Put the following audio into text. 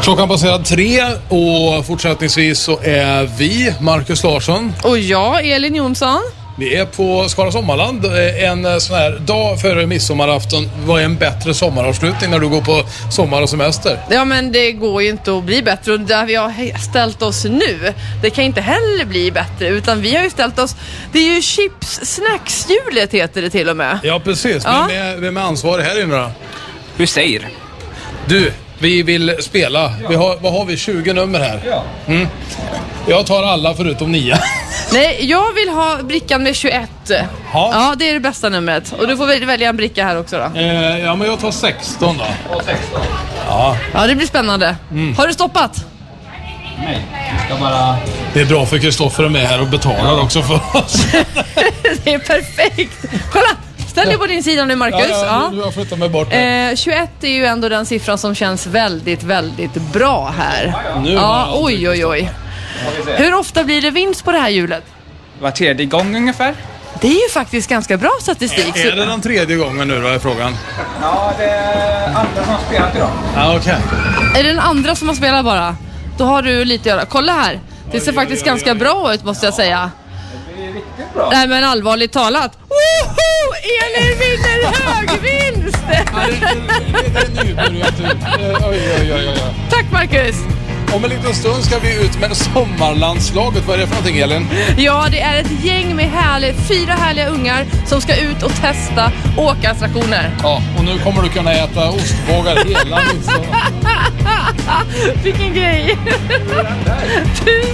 Klockan passerar 3 och fortsättningsvis så är vi, Marcus Larsson. Och jag, Elin Jonsson. Vi är på Skara Sommarland en sån här dag före midsommarafton. Vad är en bättre sommaravslutning när du går på sommar och semester? Ja, men det går ju inte att bli bättre. Och där vi har ställt oss nu, det kan inte heller bli bättre. Utan vi har ju ställt oss, det är ju chips-snackshjulet heter det till och med. Ja, precis. Ja. Vem är ansvarig här inne då? Hur säger? Du, vi vill spela. Vad har vi? 20 nummer här. Ja. Jag tar alla förutom 9. Nej, jag vill ha brickan med 21. Ja, det är det bästa numret. Och du får välja en bricka här också då. Ja, men jag tar 16 då. Och 16. Ja, det blir spännande. Har du stoppat? Nej, jag ska bara... Det är bra för Kristoffer är med här och betalar också för oss. Det är perfekt. Kolla, ställ dig på din sida nu, Marcus. Ja, nu har jag flyttat mig bort. 21 är ju ändå den siffran som känns väldigt, väldigt bra här. Nu Ja, oj. Hur ofta blir det vinst på det här hjulet? Var tredje gång ungefär? Det är ju faktiskt ganska bra statistik. Är det den 3:e gången nu då är frågan? Ja, det är andra som har spelat idag. Ja, okej. Är det den andra som har spelat bara? Då har du lite att göra. Kolla här. Det ser faktiskt ganska bra ut, måste jag säga. Det är riktigt bra. Nej, men allvarligt talat. Woho! Elin vinner hög vinst! Det är nybörjat ut. Oj. Tack, Marcus. Om en liten stund ska vi ut med sommarlandslaget. Vad är det för någonting, Elin? Ja, det är ett gäng med 4 härliga ungar som ska ut och testa åkattraktioner. Ja, och nu kommer du kunna äta ostbågar hela midsommar. Vilken grej!